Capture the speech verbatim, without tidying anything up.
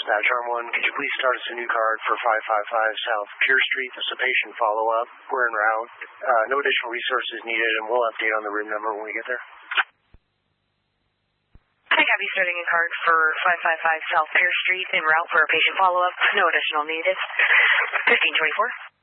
Dispatch Arm one. Could you please start us a new card for five five five South Pier Street? This is a patient follow-up. We're en route. Uh, no additional resources needed, and we'll update on the room number when we get there. I have you starting a card for five five five South Pier Street en route for a patient follow-up. No additional needed. fifteen twenty-four.